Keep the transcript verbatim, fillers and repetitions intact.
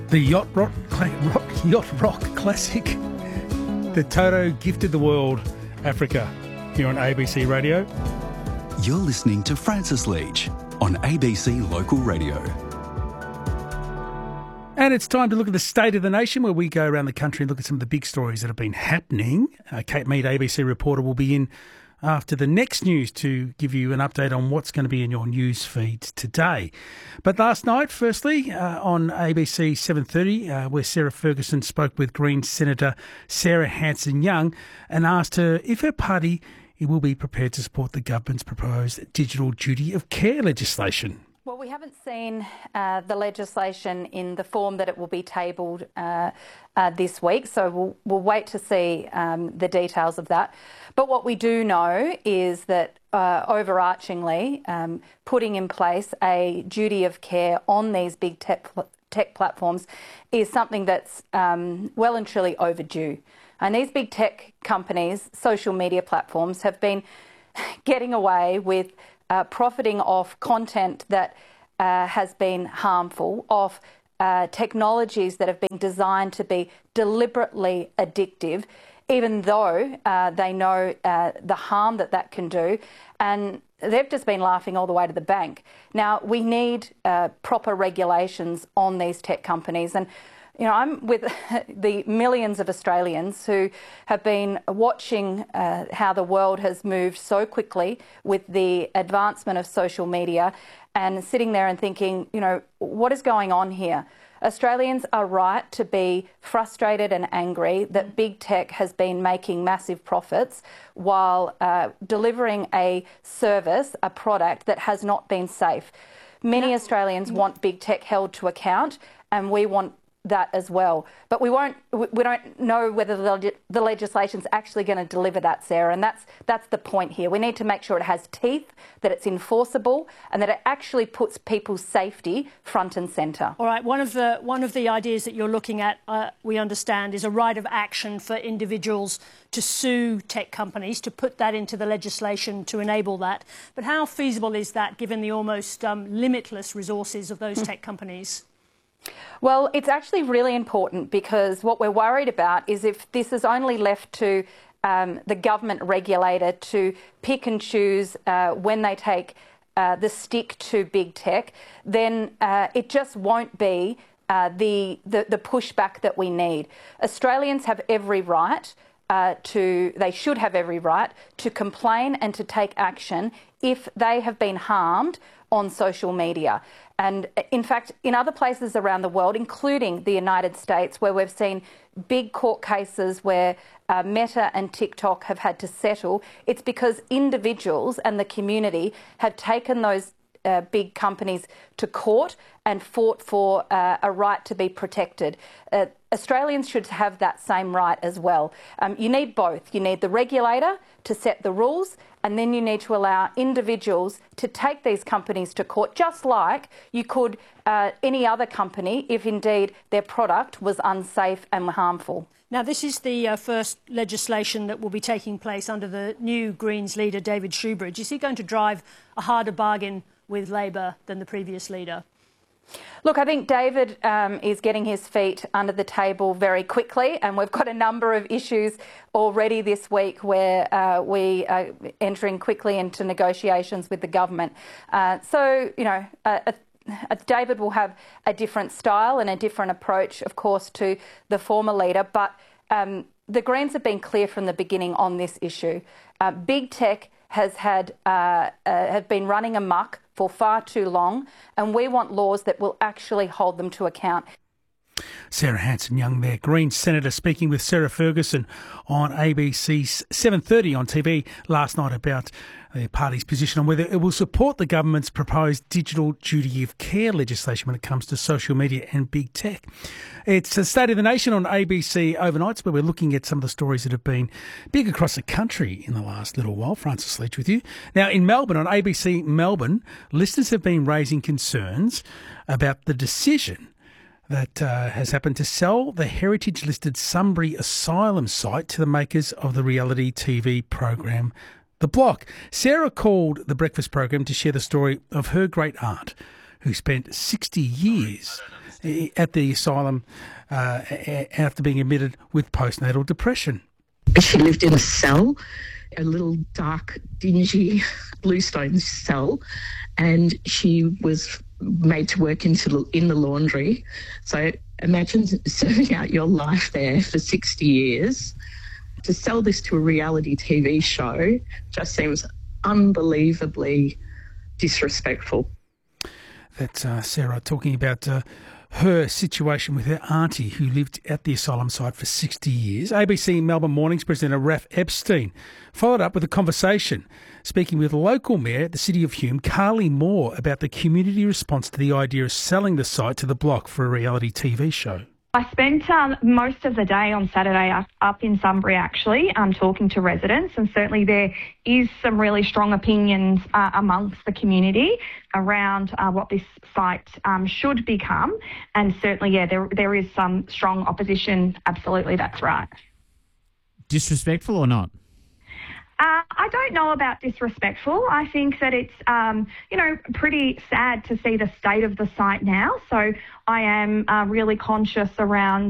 The Yacht Rock, rock, Yacht Rock Classic that Toto gifted the world, Africa, here on A B C Radio. You're listening to Francis Leach on A B C Local Radio. And it's time to look at the state of the nation, where we go around the country and look at some of the big stories that have been happening. Uh, Kate Mead, A B C reporter, will be in after the next news to give you an update on what's going to be in your news feed today. But last night, firstly, uh, on A B C seven thirty, uh, where Sarah Ferguson spoke with Greens Senator Sarah Hanson-Young and asked her if her party will be prepared to support the government's proposed digital duty of care legislation. Well, we haven't seen uh, the legislation in the form that it will be tabled uh, uh, this week, so we'll, we'll wait to see um, the details of that. But what we do know is that uh, overarchingly, um, putting in place a duty of care on these big tech, tech platforms is something that's um, well and truly overdue. And these big tech companies, social media platforms, have been getting away with Uh, profiting off content that uh, has been harmful, off uh, technologies that have been designed to be deliberately addictive, even though uh, they know uh, the harm that that can do. And they've just been laughing all the way to the bank. Now, we need uh, proper regulations on these tech companies. And you know, I'm with the millions of Australians who have been watching uh, how the world has moved so quickly with the advancement of social media and sitting there and thinking, you know, what is going on here? Australians are right to be frustrated and angry that big tech has been making massive profits while uh, delivering a service, a product that has not been safe. Many Australians want big tech held to account, and we want that as well, but we won't. We don't know whether the, the legislation's actually going to deliver that, Sarah, and that's that's the point here. We need to make sure it has teeth, that it's enforceable, and that it actually puts people's safety front and centre. All right. One of the one of the ideas that you're looking at, uh, we understand, is a right of action for individuals to sue tech companies, to put that into the legislation to enable that. But how feasible is that, given the almost um, limitless resources of those tech companies? Well, it's actually really important, because what we're worried about is if this is only left to um, the government regulator to pick and choose uh, when they take uh, the stick to big tech, then uh, it just won't be uh, the, the, the pushback that we need. Australians have every right uh, to, they should have every right to complain and to take action if they have been harmed on social media. And in fact, in other places around the world, including the United States, where we've seen big court cases where uh, Meta and TikTok have had to settle, it's because individuals and the community have taken those uh, big companies to court and fought for uh, a right to be protected. Uh, Australians should have that same right as well. Um, you need both. You need the regulator to set the rules, and then you need to allow individuals to take these companies to court, just like you could uh, any other company if indeed their product was unsafe and harmful. Now, this is the uh, first legislation that will be taking place under the new Greens leader, David Shoebridge. Is he going to drive a harder bargain with Labor than the previous leader? Look, I think David um, is getting his feet under the table very quickly, and we've got a number of issues already this week where uh, we are entering quickly into negotiations with the government. Uh, so, you know, uh, uh, David will have a different style and a different approach, of course, to the former leader, but um, the Greens have been clear from the beginning on this issue. Uh, big tech has had uh, uh, have been running amok for far too long, and we want laws that will actually hold them to account. Sarah Hanson-Young there, Greens Senator, speaking with Sarah Ferguson on A B C seven thirty on T V last night about the party's position on whether it will support the government's proposed digital duty of care legislation when it comes to social media and big tech. It's a State of the Nation on A B C Overnights, where we're looking at some of the stories that have been big across the country in the last little while. Francis Leach with you. Now, in Melbourne, on A B C Melbourne, listeners have been raising concerns about the decision that uh, has happened to sell the heritage-listed Sunbury Asylum site to the makers of the reality T V program The Block. Sarah called the breakfast program to share the story of her great aunt, who spent sixty years at the asylum uh, after being admitted with postnatal depression. She lived in a cell, a little dark, dingy bluestone cell, and she was made to work into in the laundry. So imagine serving out your life there for sixty years. To sell this to a reality T V show just seems unbelievably disrespectful. That's uh, Sarah talking about uh, her situation with her auntie who lived at the asylum site for sixty years. A B C Melbourne Mornings presenter Raph Epstein followed up with a conversation speaking with local mayor at the City of Hume, Carly Moore, about the community response to the idea of selling the site to the block for a reality T V show. I spent um, most of the day on Saturday up, up in Sunbury actually um, talking to residents, and certainly there is some really strong opinions uh, amongst the community around uh, what this site um, should become, and certainly, yeah, there there is some strong opposition. Absolutely, that's right. Disrespectful or not? Uh, I don't know about disrespectful. I think that it's, um, you know, pretty sad to see the state of the site now. So I am uh, really conscious around